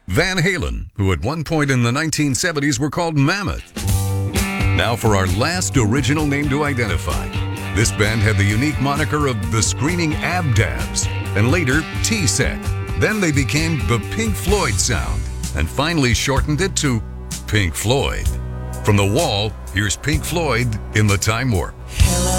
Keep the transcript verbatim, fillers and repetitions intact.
Van Halen, who at one point in the nineteen seventies were called Mammoth. Now for our last original name to identify. This band had the unique moniker of the Screaming Abdabs, and later T-Set. Then they became the Pink Floyd Sound, and finally shortened it to Pink Floyd. From The Wall, here's Pink Floyd in the Time Warp. Hello.